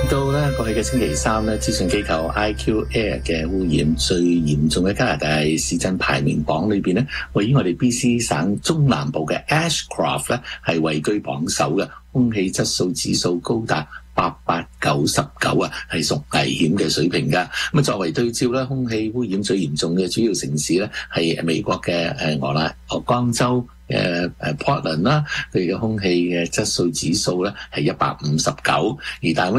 到咧過去嘅星期三咧，資訊機構 IQ Air 嘅污染最嚴重嘅加拿大市鎮排名榜裏邊咧，位於我哋 BC 省中南部嘅 Ashcroft 咧係位居榜首嘅，空氣質素指數高達899啊，係屬危險嘅水平㗎。咁作為對照咧，空氣污染最嚴重嘅主要城市咧係美國嘅加州Portland 啦，佢嘅空氣嘅質素指數咧係159，而大溫